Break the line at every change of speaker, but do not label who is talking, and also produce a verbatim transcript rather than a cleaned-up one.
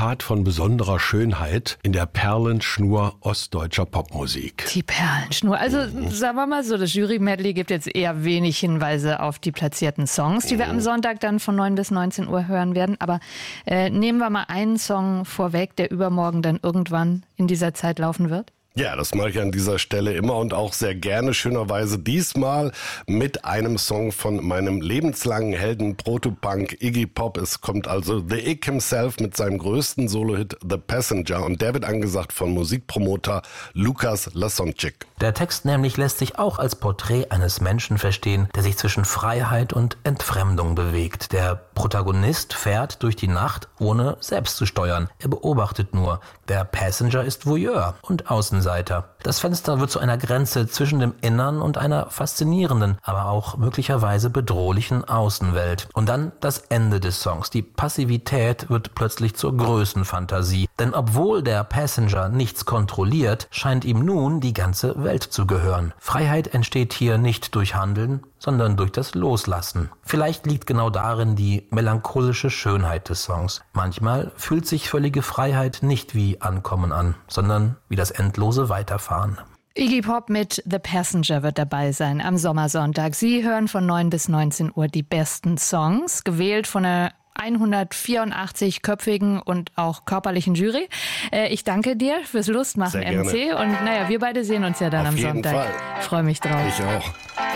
Unikat von besonderer Schönheit in der Perlenschnur ostdeutscher Popmusik.
Die Perlenschnur. Also mhm. sagen wir mal so, das Jury-Medley gibt jetzt eher wenig Hinweise auf die platzierten Songs, die mhm. wir am Sonntag dann von neun bis neunzehn Uhr hören werden. Aber äh, nehmen wir mal einen Song vorweg, der übermorgen dann irgendwann in dieser Zeit laufen wird.
Ja, das mache ich an dieser Stelle immer und auch sehr gerne, schönerweise diesmal mit einem Song von meinem lebenslangen Helden Protopunk Iggy Pop. Es kommt also The Ig himself mit seinem größten Solo-Hit The Passenger und der wird angesagt von Musikpromoter Lukas Lasonczyk.
Der Text nämlich lässt sich auch als Porträt eines Menschen verstehen, der sich zwischen Freiheit und Entfremdung bewegt. Der Protagonist fährt durch die Nacht, ohne selbst zu steuern. Er beobachtet nur. Der Passenger ist Voyeur und Außenseiter. Das Fenster wird zu einer Grenze zwischen dem Innern und einer faszinierenden, aber auch möglicherweise bedrohlichen Außenwelt. Und dann das Ende des Songs. Die Passivität wird plötzlich zur Größenfantasie. Denn obwohl der Passenger nichts kontrolliert, scheint ihm nun die ganze Welt zu gehören. Freiheit entsteht hier nicht durch Handeln, sondern durch das Loslassen. Vielleicht liegt genau darin die melancholische Schönheit des Songs. Manchmal fühlt sich völlige Freiheit nicht wie Ankommen an, sondern wie das endlose Weiterfahren.
Iggy Pop mit The Passenger wird dabei sein am Sommersonntag. Sie hören von neun bis neunzehn Uhr die besten Songs, gewählt von einer hundertvierundachtzig-köpfigen und auch körperlichen Jury. Ich danke dir fürs Lustmachen, M C. Und naja, wir beide sehen uns ja dann
Auf
am
jeden
Sonntag.
Fall.
Ich freue mich drauf.
Ich auch.